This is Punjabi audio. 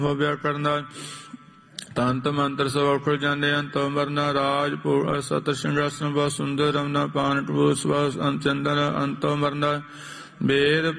ਹੋਵਿਆ ਕਰਨਾ ਤੰਤ ਮੰਤਰ ਸਭ ਖੁੱਲ ਜਾਂਦੇ ਅੰਤੋ ਮਰਨਾ ਰਾਜ ਸਤ ਸਿੰਘਾਸਨ ਬਹੁਤ ਸੁੰਦਰ ਰਮਨਾ ਪਾਨ ਟੂਸ ਵਸ ਚੰਦਨ ਅੰਤੋ ਮਰਨਾ ਵੇਦ